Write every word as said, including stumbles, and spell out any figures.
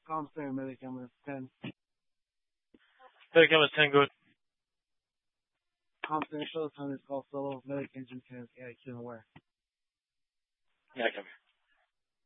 Comster American was ten. American was ten, good. Comster Showtime is called Solo. American Gym ten. Yeah, I can wear. Yeah, come here.